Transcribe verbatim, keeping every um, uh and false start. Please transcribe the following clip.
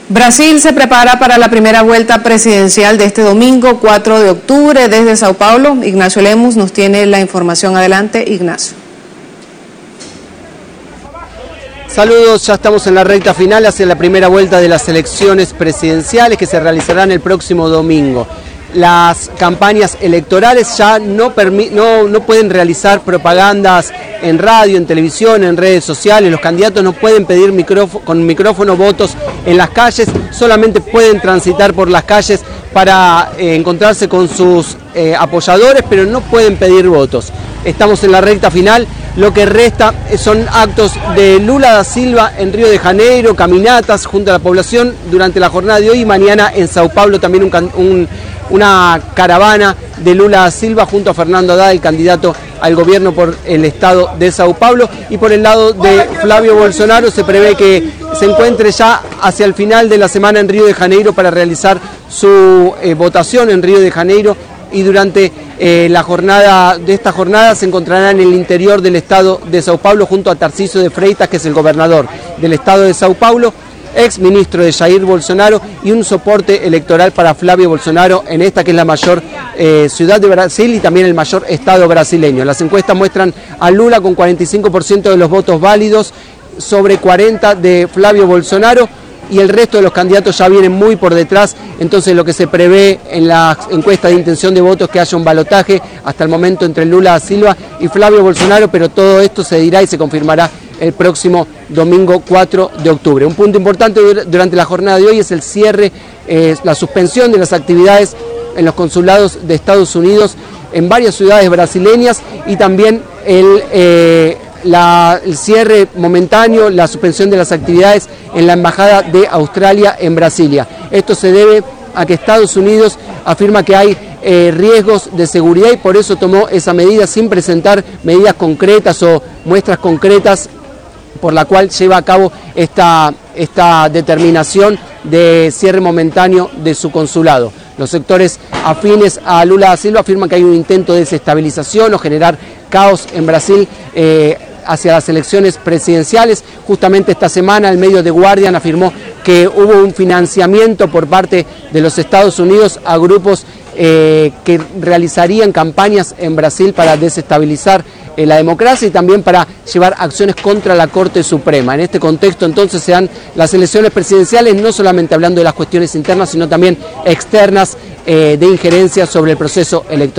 Brasil se prepara para la primera vuelta presidencial de este domingo, cuatro de octubre, desde Sao Paulo. Ignacio Lemus nos tiene la información. Adelante, Ignacio. Saludos, ya estamos en la recta final hacia la primera vuelta de las elecciones presidenciales que se realizarán el próximo domingo. Las campañas electorales ya no, no, no pueden realizar propagandas en radio, en televisión, en redes sociales. Los candidatos no pueden pedir micrófono, con micrófono votos en las calles, solamente pueden transitar por las calles para eh, encontrarse con sus eh, apoyadores, pero no pueden pedir votos. Estamos en la recta final, lo que resta son actos de Lula da Silva en Río de Janeiro, caminatas junto a la población durante la jornada de hoy y mañana en Sao Paulo también un, un, una caravana de Lula da Silva junto a Fernando Haddad, el candidato al gobierno por el estado de Sao Paulo, y por el lado de Flavio Bolsonaro se prevé que se encuentre ya hacia el final de la semana en Río de Janeiro para realizar su eh, votación en Río de Janeiro, y durante eh, la jornada de esta jornada se encontrará en el interior del estado de Sao Paulo junto a Tarcísio de Freitas, que es el gobernador del estado de Sao Paulo, ex ministro de Jair Bolsonaro, y un soporte electoral para Flavio Bolsonaro en esta que es la mayor eh, ciudad de Brasil y también el mayor estado brasileño. Las encuestas muestran a Lula con cuarenta y cinco por ciento de los votos válidos sobre cuarenta de Flavio Bolsonaro, y el resto de los candidatos ya vienen muy por detrás. Entonces lo que se prevé en las encuestas de intención de votos es que haya un balotaje hasta el momento entre Lula da Silva y Flavio Bolsonaro, pero todo esto se dirá y se confirmará el próximo domingo cuatro de octubre. Un punto importante durante la jornada de hoy es el cierre, eh, la suspensión de las actividades en los consulados de Estados Unidos en varias ciudades brasileñas, y también el, eh, la, el cierre momentáneo, la suspensión de las actividades en la Embajada de Australia en Brasilia. Esto se debe a que Estados Unidos afirma que hay eh, riesgos de seguridad y por eso tomó esa medida sin presentar medidas concretas o muestras concretas por la cual lleva a cabo esta, esta determinación de cierre momentáneo de su consulado. Los sectores afines a Lula da Silva afirman que hay un intento de desestabilización o generar caos en Brasil eh, hacia las elecciones presidenciales. Justamente esta semana el medio The Guardian afirmó que hubo un financiamiento por parte de los Estados Unidos a grupos eh, que realizarían campañas en Brasil para desestabilizar eh, la democracia y también para llevar acciones contra la Corte Suprema. En este contexto entonces se dan las elecciones presidenciales, no solamente hablando de las cuestiones internas, sino también externas eh, de injerencia sobre el proceso electoral.